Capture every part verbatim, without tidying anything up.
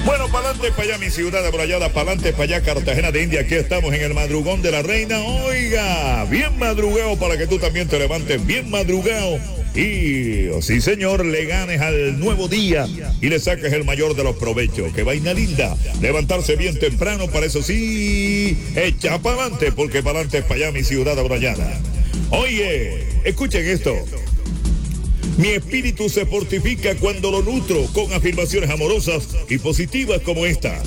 Bueno, pa'lante para allá, mi ciudad abrayada, pa'lante para allá, Cartagena de India. Aquí estamos en el madrugón de la reina. Oiga, bien madrugado para que tú también te levantes bien madrugado. Y, oh, sí señor, le ganes al nuevo día y le saques el mayor de los provechos. ¡Qué vaina linda! Levantarse bien temprano, para eso sí, echa pa'lante, porque pa'lante es para allá, mi ciudad abrayada. Oye, escuchen esto. Mi espíritu se fortifica cuando lo nutro con afirmaciones amorosas y positivas como esta.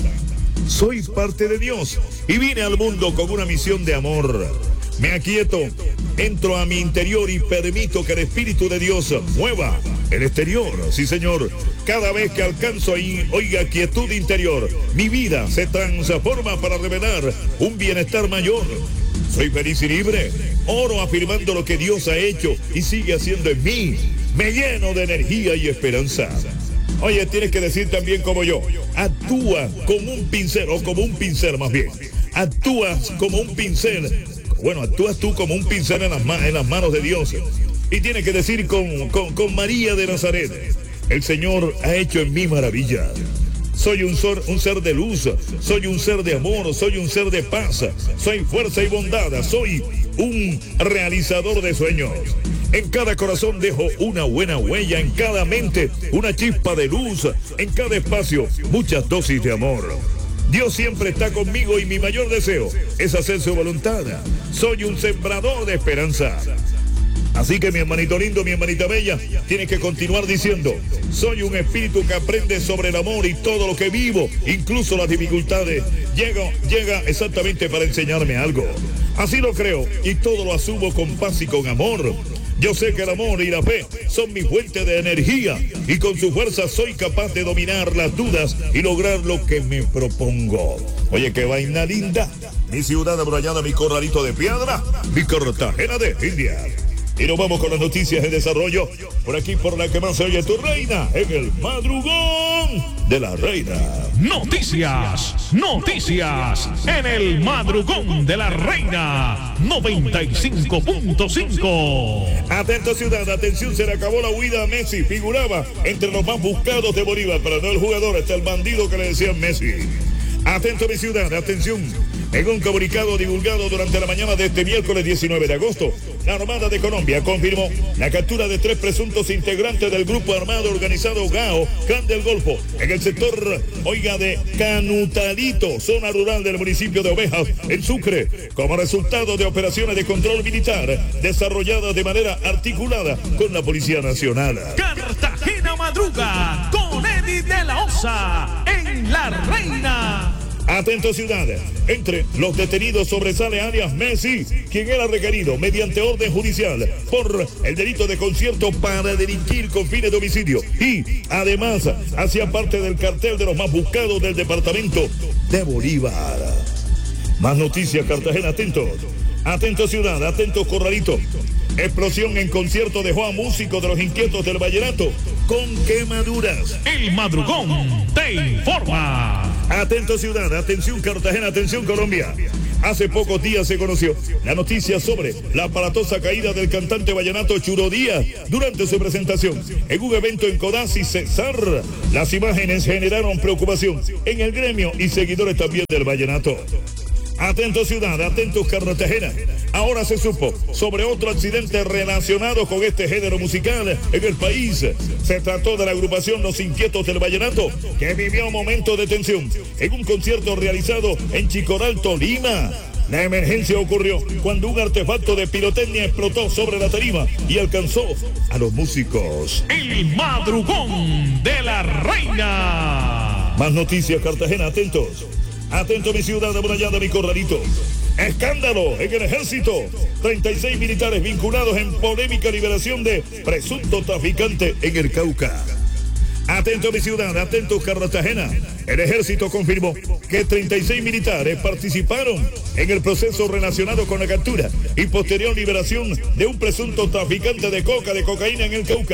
Soy parte de Dios y vine al mundo con una misión de amor. Me aquieto, entro a mi interior y permito que el Espíritu de Dios mueva el exterior. Sí, señor. Cada vez que alcanzo ahí, oiga, quietud interior, mi vida se transforma para revelar un bienestar mayor. Soy feliz y libre. Oro afirmando lo que Dios ha hecho y sigue haciendo en mí. Me lleno de energía y esperanza. Oye, tienes que decir también como yo. Actúa como un pincel, o como un pincel más bien. Actúas como un pincel. Bueno, actúas tú como un pincel en las, ma- en las manos de Dios. Y tienes que decir con, con, con María de Nazaret. El Señor ha hecho en mí maravillas. Soy un ser, un ser de luz, soy un ser de amor, soy un ser de paz, soy fuerza y bondad, soy un realizador de sueños. En cada corazón dejo una buena huella, en cada mente una chispa de luz, en cada espacio muchas dosis de amor. Dios siempre está conmigo y mi mayor deseo es hacer su voluntad. Soy un sembrador de esperanza. Así que mi hermanito lindo, mi hermanita bella, tienes que continuar diciendo, soy un espíritu que aprende sobre el amor y todo lo que vivo, incluso las dificultades, llega, llega exactamente para enseñarme algo. Así lo creo y todo lo asumo con paz y con amor. Yo sé que el amor y la fe son mi fuente de energía y con su fuerza soy capaz de dominar las dudas y lograr lo que me propongo. Oye, qué vaina linda. Mi ciudad abrayada, mi corralito de piedra, mi Cartagena de India. Y nos vamos con las noticias en desarrollo, por aquí por la que más se oye tu reina, en el madrugón de la reina. Noticias, noticias, en el madrugón de la reina, noventa y cinco punto cinco. Atento ciudad, atención, se le acabó la huida a Messi, figuraba entre los más buscados de Bolívar, pero no el jugador, está el bandido que le decían Messi. Atento mi ciudad, atención. En un comunicado divulgado durante la mañana de este miércoles diecinueve de agosto, la Armada de Colombia confirmó la captura de tres presuntos integrantes del grupo armado organizado Gao, Clan del Golfo, en el sector, oiga, de Canutalito, zona rural del municipio de Ovejas, en Sucre, como resultado de operaciones de control militar desarrolladas de manera articulada con la Policía Nacional. Cartagena madruga con Eddie de la Osa en La Reina. Atento ciudad, entre los detenidos sobresale alias Messi, quien era requerido mediante orden judicial por el delito de concierto para delinquir con fines de homicidio y además hacía parte del cartel de los más buscados del departamento de Bolívar. Más noticias, Cartagena, atentos. Atento ciudad, atento corralito. Explosión en concierto dejó a músicos de los inquietos del vallenato con quemaduras. El madrugón te informa. Atento ciudad, atención Cartagena, atención Colombia. Hace pocos días se conoció la noticia sobre la aparatosa caída del cantante vallenato Churo Díaz durante su presentación en un evento en Codazzi, Cesar. Las imágenes generaron preocupación en el gremio y seguidores también del vallenato. Atento ciudad, atentos Cartagena. Ahora se supo sobre otro accidente relacionado con este género musical en el país. Se trató de la agrupación Los Inquietos del Vallenato, que vivió momentos de tensión en un concierto realizado en Chicoral, Tolima. La emergencia ocurrió cuando un artefacto de pirotecnia explotó sobre la tarima y alcanzó a los músicos. El madrugón de la reina. Más noticias, Cartagena, atentos. Atento mi ciudad amurallada, mi corralito. Escándalo en el ejército. treinta y seis militares vinculados en polémica liberación de presunto traficante en el Cauca. Atento mi ciudad, atento Cartagena. El ejército confirmó que treinta y seis militares participaron en el proceso relacionado con la captura y posterior liberación de un presunto traficante de coca, de cocaína en el Cauca.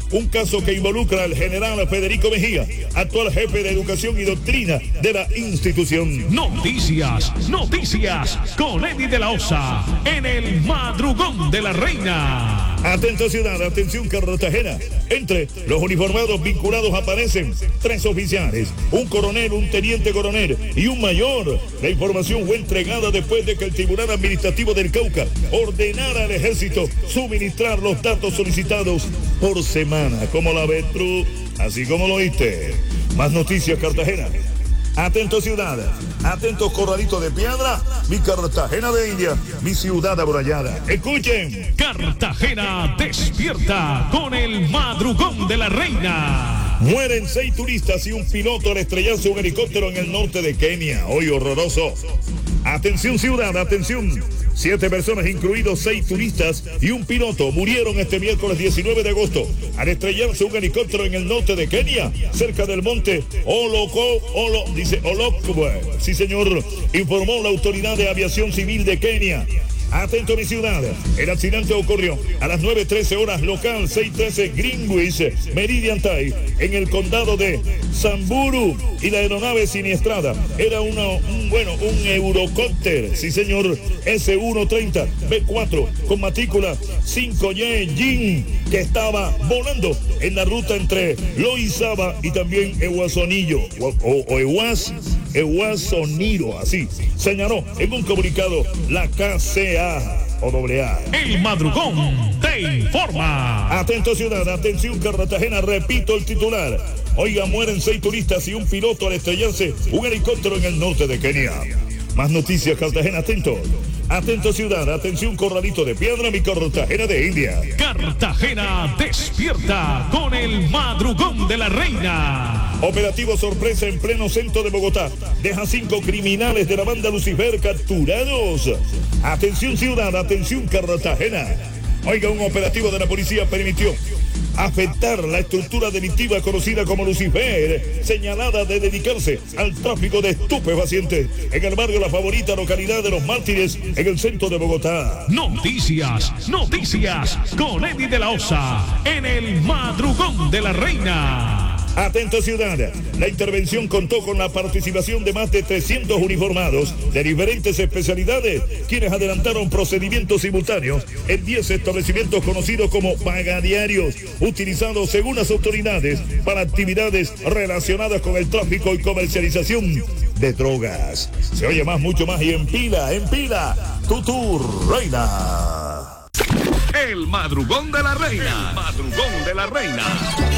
un caso que involucra al general Federico Mejía, actual jefe de educación y doctrina de la institución. Noticias, noticias con Eddie de la Osa en el Madrugón de la Reina. Atento ciudad, atención Cartagena. Entre los uniformados vinculados aparecen tres oficiales, un coronel, un teniente coronel y un mayor. La información fue entregada después de que el Tribunal Administrativo del Cauca ordenara al ejército suministrar los datos solicitados por semana. ¿Cómo la ves, Tru? Así como lo viste. Más noticias, Cartagena. Atento ciudad, atentos Corralito de Piedra, mi Cartagena de India, mi ciudad amurallada. Escuchen. Cartagena despierta con el Madrugón de la Reina. Mueren seis turistas y un piloto al estrellarse un helicóptero en el norte de Kenia. Hoy horroroso. Atención ciudad, atención. Siete personas, incluidos seis turistas y un piloto, murieron este miércoles diecinueve de agosto al estrellarse un helicóptero en el norte de Kenia, cerca del monte Oloko, Olo, dice Olokwe. Sí, señor, informó la Autoridad de Aviación Civil de Kenia. Atento mi ciudad, el accidente ocurrió a las nueve trece horas local, seis trece Greenwich, Meridian Time, en el condado de Samburu, y la aeronave siniestrada era una, un, bueno, un Eurocopter, sí señor, ese ciento treinta B cuatro con matrícula cinco Y Jin, que estaba volando en la ruta entre Loizaba y también Eguasonillo, o, o, o Eguas, Eguasoniro, así señaló en un comunicado la K C A. O doble A. El Madrugón te informa. Atento ciudad, atención Cartagena, repito el titular. Oiga, mueren seis turistas y un piloto al estrellarse un helicóptero en el norte de Kenia. Más noticias, Cartagena, atento. Atento ciudad, atención Corralito de Piedra, mi Cartagena de India. Cartagena despierta con el Madrugón de la Reina. Operativo sorpresa en pleno centro de Bogotá. Deja cinco criminales de la banda Lucifer capturados. Atención ciudad, atención Cartagena. Oiga, un operativo de la policía permitió afectar la estructura delictiva conocida como Lucifer, señalada de dedicarse al tráfico de estupefacientes en el barrio La Favorita, localidad de Los Mártires, en el centro de Bogotá. Noticias, noticias con Eddie de la Osa en el Madrugón de la Reina. Atento ciudad, la intervención contó con la participación de más de trescientos uniformados de diferentes especialidades, quienes adelantaron procedimientos simultáneos en diez establecimientos conocidos como pagadiarios, utilizados según las autoridades para actividades relacionadas con el tráfico y comercialización de drogas. Se oye más, mucho más y en pila, en pila, Tutu Reina. El Madrugón de la Reina. El Madrugón de la Reina.